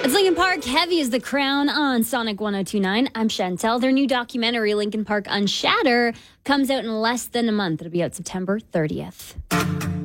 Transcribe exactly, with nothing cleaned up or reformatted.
It's Linkin Park. Heavy is the Crown on Sonic one oh two point nine. I'm Chantel. Their new documentary, Linkin Park Unshatter, comes out in less than a month. It'll be out September thirtieth.